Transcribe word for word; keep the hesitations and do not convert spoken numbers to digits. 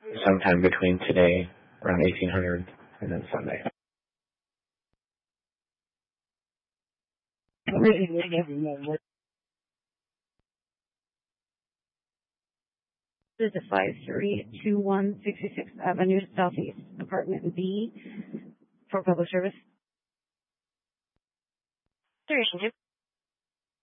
sometime between today, around eighteen hundred, and then Sunday. This is five three two one sixty-sixth Avenue Southeast, Apartment B, for public service. Duration two.